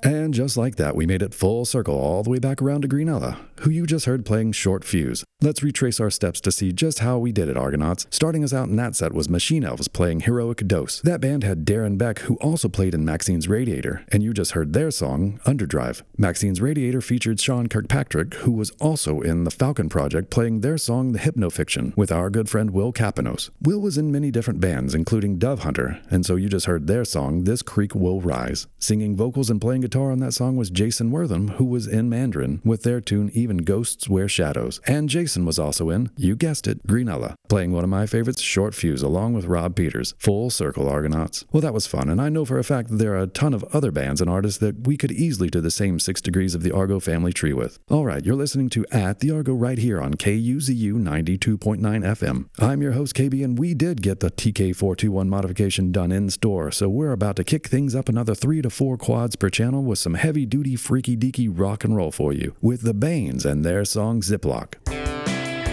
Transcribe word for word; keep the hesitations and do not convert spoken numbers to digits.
And just like that, we made it full circle all the way back around to Greenella, who you just heard playing Short Fuse. Let's retrace our steps to see just how we did it, Argonauts. Starting us out in that set was Machine Elves playing Heroic Dose. That band had Darren Beck, who also played in Maxine's Radiator, and you just heard their song, Underdrive. Maxine's Radiator featured Sean Kirkpatrick, who was also in the Falcon Project, playing their song The Hypnofiction with our good friend Will Kapanos. Will was in many different bands, including Dove Hunter, and so you just heard their song, This Creek Will Rise. Singing vocals and playing guitar on that song was Jason Wortham, who was in Mandarin, with their tune Even Ghosts Wear Shadows. And Jason was also in, you guessed it, Greenella, playing one of my favorites, Short Fuse, along with Rob Peters. Full circle, Argonauts. Well, that was fun, and I know for a fact that there are a ton of other bands and artists that we could easily do the same six degrees of the Argo family tree with. Alright, you're listening to At the Argo right here on K U Z U ninety-two point nine F M. I'm your host, K B, and we did get the T K four twenty-one modification done in store, so we're about to kick things up another three to four quads per channel with some heavy-duty, freaky-deaky rock and roll for you, with the Banes and their song Ziploc.